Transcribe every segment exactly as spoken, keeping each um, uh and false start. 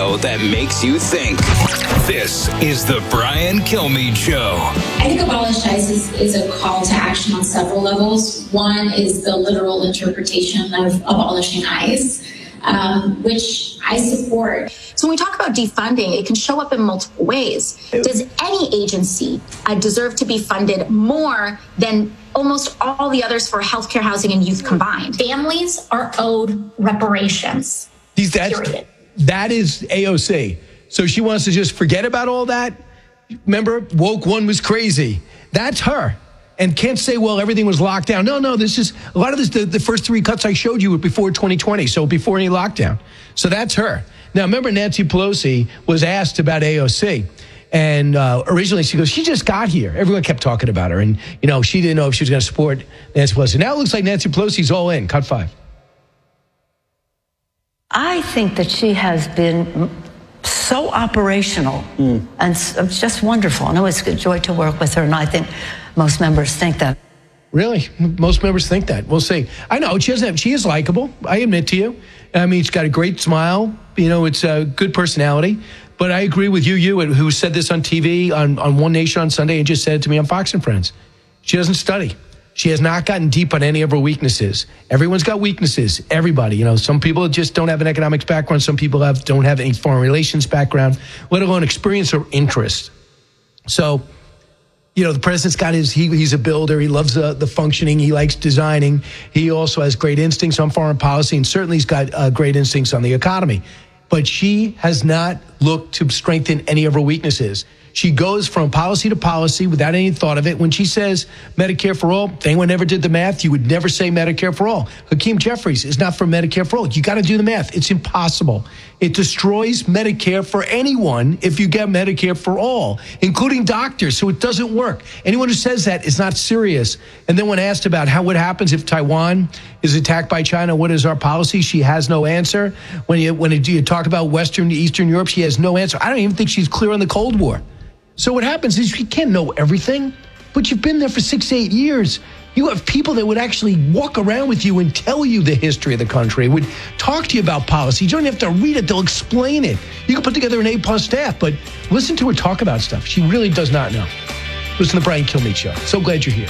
radio that makes you think. This is the Brian Kilmeade Show. I think Abolish ICE is, is a call to action on several levels. One is the literal interpretation of abolishing ICE, um, which I support. So when we talk about defunding, it can show up in multiple ways. Does any agency uh, deserve to be funded more than almost all the others for healthcare, housing, and youth combined? Families are owed reparations. These, that's, period. That is A O C. So she wants to just forget about all that? Remember, woke one was crazy. That's her. And can't say, well, everything was locked down. No, no, this is, a lot of this, the, the first three cuts I showed you were before twenty twenty, so before any lockdown. So that's her. Now, remember, Nancy Pelosi was asked about A O C. And uh, originally she goes, she just got here. Everyone kept talking about her. And, you know, she didn't know if she was going to support Nancy Pelosi. Now it looks like Nancy Pelosi's all in. Cut five. I think that she has been so operational mm. and it's just wonderful. And it was a joy to work with her. And I think most members think that. Really? Most members think that. We'll see. I know she doesn't have, she is likable. I admit to you. I mean, she's got a great smile. You know, it's a good personality. But I agree with you, you, who said this on T V on, on One Nation on Sunday and just said it to me on Fox and Friends. She doesn't study. She has not gotten deep on any of her weaknesses. Everyone's got weaknesses. Everybody. You know, some people just don't have an economics background. Some people have don't have any foreign relations background, let alone experience or interest. So, you know, the president's got his, he, he's a builder. He loves the, the functioning. He likes designing. He also has great instincts on foreign policy, and certainly he's got uh, great instincts on the economy. But she has not looked to strengthen any of her weaknesses. She goes from policy to policy without any thought of it. When she says Medicare for all, if anyone ever did the math, you would never say Medicare for all. Hakeem Jeffries is not for Medicare for all. You got to do the math. It's impossible. It destroys Medicare for anyone if you get Medicare for all, including doctors. So it doesn't work. Anyone who says that is not serious. And then when asked about how what happens if Taiwan is attacked by China, what is our policy? She has no answer. When you when you talk about Western, Eastern Europe, she has no answer. I don't even think she's clear on the Cold War. So what happens is you can't know everything, but you've been there for six, eight years. You have people that would actually walk around with you and tell you the history of the country, would talk to you about policy. You don't have to read it. They'll explain it. You can put together an A-plus staff, but listen to her talk about stuff. She really does not know. Listen to the Brian Kilmeade Show. So glad you're here.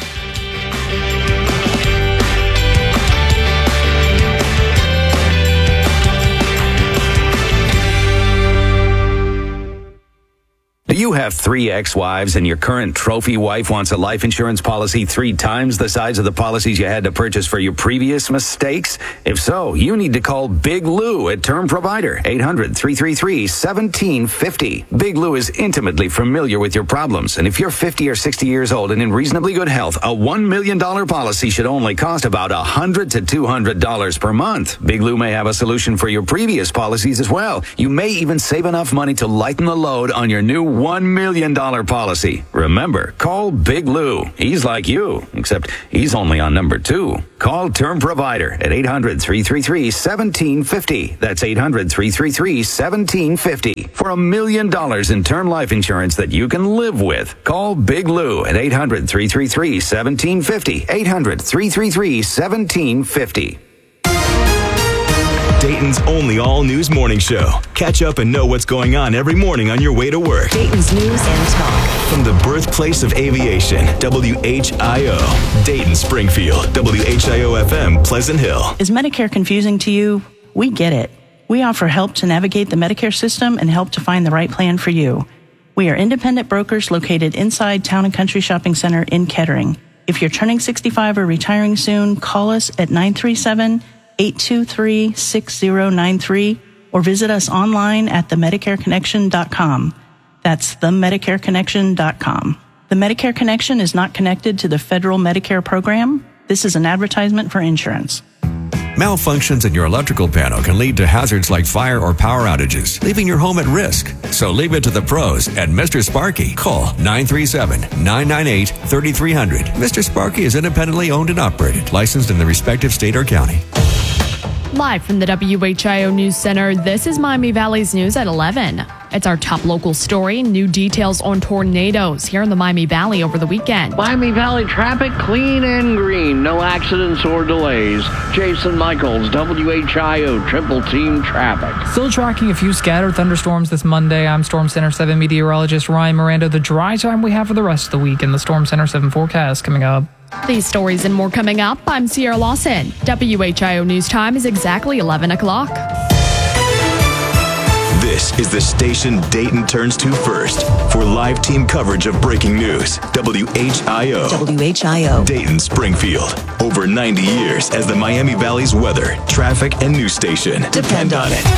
Do you have three ex-wives and your current trophy wife wants a life insurance policy three times the size of the policies you had to purchase for your previous mistakes? If so, you need to call Big Lou at Term Provider, eight hundred, three three three, one seven five zero. Big Lou is intimately familiar with your problems, and if you're fifty or sixty years old and in reasonably good health, a one million dollars policy should only cost about one hundred to two hundred dollars per month. Big Lou may have a solution for your previous policies as well. You may even save enough money to lighten the load on your new one million dollars policy. Remember, call Big Lou. He's like you, except he's only on number two. Call Term Provider at eight hundred, three three three, one seven five zero. That's eight hundred, three three three, one seven five zero. For a million dollars in term life insurance that you can live with. Call Big Lou at eight hundred, three three three, one seven five zero. eight hundred, three three three, one seven five zero. Dayton's only all-news morning show. Catch up and know what's going on every morning on your way to work. Dayton's News and Talk. From the birthplace of aviation, W H I O. Dayton, Springfield, W H I O F M, Pleasant Hill. Is Medicare confusing to you? We get it. We offer help to navigate the Medicare system and help to find the right plan for you. We are independent brokers located inside Town and Country Shopping Center in Kettering. If you're turning sixty-five or retiring soon, call us at nine three seven, eight two three, six zero nine three or visit us online at the medicare connection dot com. That's the medicare connection dot com. The Medicare Connection is not connected to the federal Medicare program. This is an advertisement for insurance. Malfunctions in your electrical panel can lead to hazards like fire or power outages, leaving your home at risk. So leave it to the pros at Mister Sparky. Call nine three seven, nine nine eight, three three zero zero. Mister Sparky is independently owned and operated, licensed in the respective state or county. Live from the W H I O News Center, this is Miami Valley's News at eleven. It's our top local story. New details on tornadoes here in the Miami Valley over the weekend. Miami Valley traffic clean and green. No accidents or delays. Jason Michaels, W H I O Triple Team Traffic. Still tracking a few scattered thunderstorms this Monday. I'm Storm Center seven meteorologist Ryan Miranda. The dry time we have for the rest of the week in the Storm Center seven forecast coming up. These stories and more coming up. I'm Sierra Lawson. W H I O News Time is exactly eleven o'clock. This is the station Dayton turns to first for live team coverage of breaking news. W H I O. W H I O. Dayton Springfield. Over ninety years as the Miami Valley's weather, traffic, and news station. Depend on it.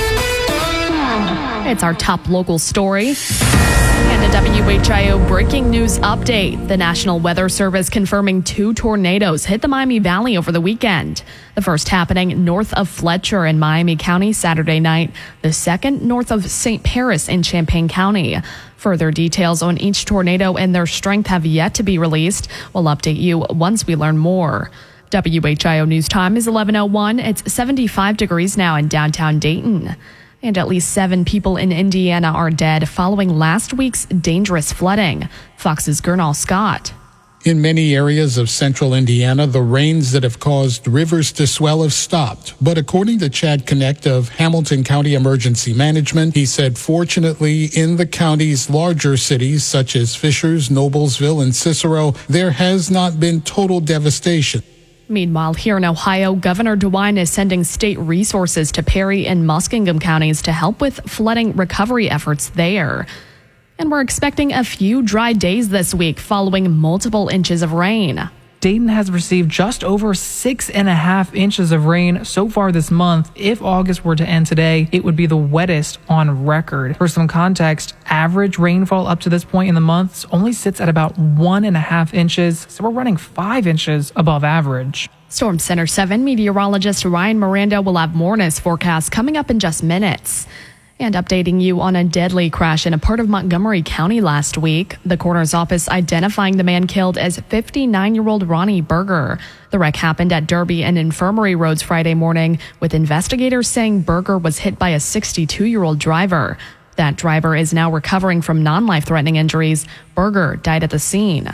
It's our top local story. And a W H I O breaking news update. The National Weather Service confirming two tornadoes hit the Miami Valley over the weekend. The first happening north of Fletcher in Miami County Saturday night. The second north of Saint Paris in Champaign County. Further details on each tornado and their strength have yet to be released. We'll update you once we learn more. W H I O News Time is eleven oh one. It's seventy-five degrees now in downtown Dayton. And at least seven people in Indiana are dead following last week's dangerous flooding. Fox's Gernal Scott. In many areas of central Indiana, the rains that have caused rivers to swell have stopped. But according to Chad Connect of Hamilton County Emergency Management, he said, fortunately, in the county's larger cities, such as Fishers, Noblesville, and Cicero, there has not been total devastation. Meanwhile, here in Ohio, Governor DeWine is sending state resources to Perry and Muskingum counties to help with flooding recovery efforts there. And we're expecting a few dry days this week following multiple inches of rain. Dayton has received just over six and a half inches of rain so far this month. If August were to end today, it would be the wettest on record. For some context, average rainfall up to this point in the month only sits at about one and a half inches. So we're running five inches above average. Storm Center seven meteorologist Ryan Miranda will have more in his forecast coming up in just minutes. And updating you on a deadly crash in a part of Montgomery County last week. The coroner's office identifying the man killed as fifty-nine-year-old Ronnie Berger. The wreck happened at Derby and Infirmary Roads Friday morning, with investigators saying Berger was hit by a sixty-two-year-old driver. That driver is now recovering from non-life-threatening injuries. Berger died at the scene.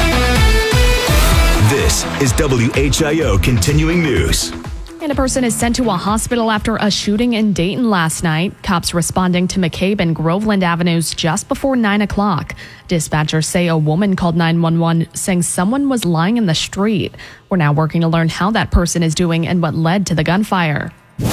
This is W H I O Continuing News. And a person is sent to a hospital after a shooting in Dayton last night. Cops responding to McCabe and Groveland Avenues just before nine o'clock. Dispatchers say a woman called nine one one saying someone was lying in the street. We're now working to learn how that person is doing and what led to the gunfire.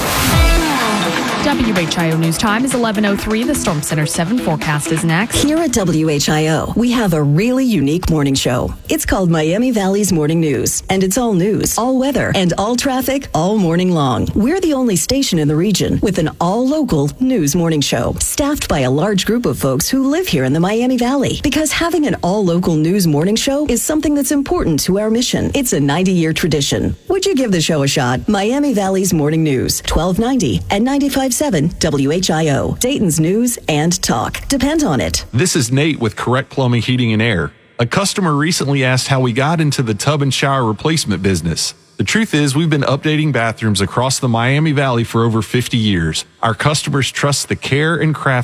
W H I O News Time is eleven oh three. The Storm Center seven forecast is next. Here at W H I O, we have a really unique morning show. It's called Miami Valley's Morning News, and it's all news, all weather, and all traffic all morning long. We're the only station in the region with an all-local news morning show, staffed by a large group of folks who live here in the Miami Valley. Because having an all-local news morning show is something that's important to our mission. It's a ninety-year tradition. Would you give the show a shot? Miami Valley's Morning News, twelve ninety and ninety-five point seven W H I O, Dayton's news and talk. Depend on it. This is Nate with Correct Plumbing, Heating, and Air. A customer recently asked how we got into the tub and shower replacement business. The truth is, we've been updating bathrooms across the Miami Valley for over fifty years. Our customers trust the care and craft